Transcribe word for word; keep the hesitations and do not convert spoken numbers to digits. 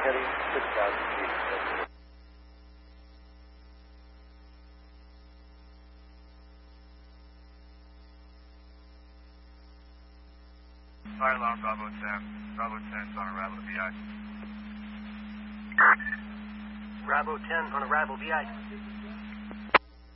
heading six thousand feet. Fire alarm, Bravo ten. Bravo ten is on arrival to V I. Bravo ten on arrival V I.